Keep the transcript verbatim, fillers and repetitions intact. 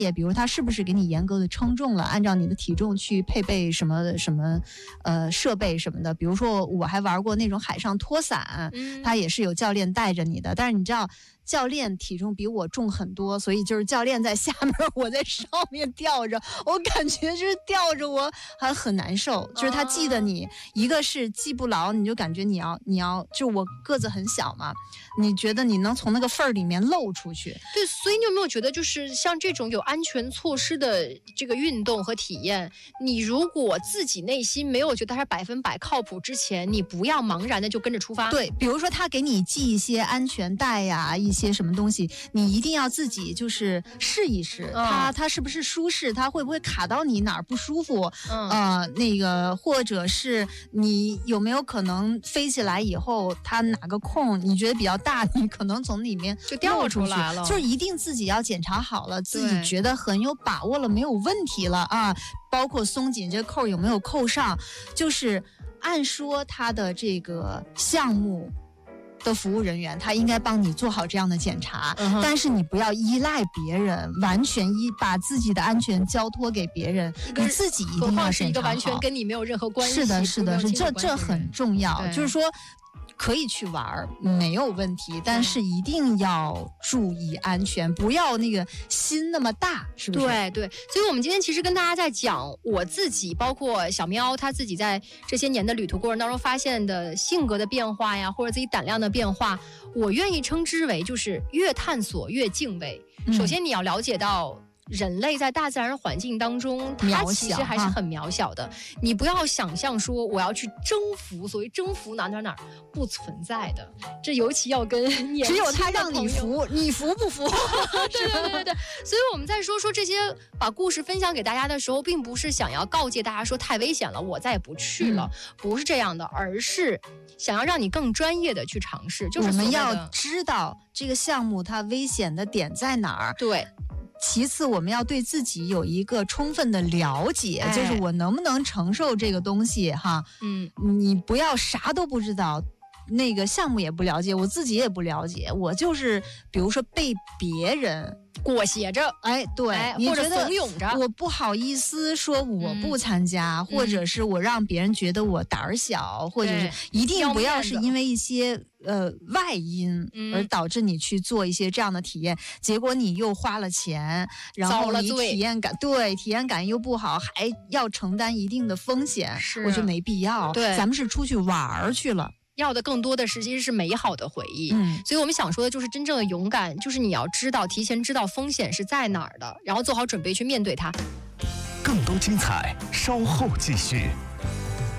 也比如他是不是给你严格的称重了，按照你的体重去配备什么什么呃设备什么的。比如说我还玩过那种海上拖伞，嗯，他也是有教练带着你的，但是你知道教练体重比我重很多，所以就是教练在下面，我在上面吊着，我感觉就是吊着我还很难受。就是他记得你，一个是记不牢，你就感觉你要你要，就我个子很小嘛，你觉得你能从那个缝儿里面漏出去。 对，所以你有没有觉得，就是像这种有安全措施的这个运动和体验，你如果自己内心没有觉得它是百分百靠谱之前，你不要茫然的就跟着出发。 对，比如说他给你系一些安全带呀，一些什么东西，你一定要自己就是试一试，嗯、它它是不是舒适，它会不会卡到你哪儿不舒服，嗯、呃，那个或者是你有没有可能飞起来以后，它哪个空你觉得比较大，你可能从里面就掉出来了， 就是一定自己要检查好了，自己觉得很有把握了，没有问题了啊，包括松紧这扣有没有扣上，就是按说它的这个项目的服务人员他应该帮你做好这样的检查、嗯、但是你不要依赖别人，完全依把自己的安全交托给别人，你自己一定要检查好。何况是一个完全跟你没有任何关系， 是的是的是这这很重要，就是说可以去玩没有问题，但是一定要注意安全，不要那个心那么大，是不是？ 对对，所以我们今天其实跟大家在讲我自己，包括小喵他自己在这些年的旅途过程当中发现的性格的变化呀，或者自己胆量的变化，我愿意称之为就是越探索越敬畏。嗯、首先你要了解到人类在大自然环境当中，它其实还是很渺小的。你不要想象说我要去征服，所谓征服哪哪哪不存在的。这尤其要跟年轻的朋友，只有他让你服，你服不服？ 对对对对。所以我们在说说这些，把故事分享给大家的时候，并不是想要告诫大家说太危险了，我再也不去了，嗯、不是这样的，而是想要让你更专业的去尝试。就是我们要知道这个项目它危险的点在哪儿。 对。 其次我们要对自己有一个充分的了解、哎、就是我能不能承受这个东西哈。嗯，你不要啥都不知道，那个项目也不了解，我自己也不了解，我就是比如说被别人裹挟着， 哎，对， 哎、或者怂恿着， 我不好意思说我不参加、嗯、或者是我让别人觉得我胆儿小、嗯、或者是一定不要是因为一些呃外因而导致你去做一些这样的体验、嗯、结果你又花了钱，然后你体验感对体验感又不好，还要承担一定的风险，我觉得没必要。 对， 咱们是出去玩去了， 要的更多的是其实是美好的回忆。嗯，所以我们想说的就是真正的勇敢，就是你要知道提前知道风险是在哪儿的，然后做好准备去面对它。 更多精彩稍后继续。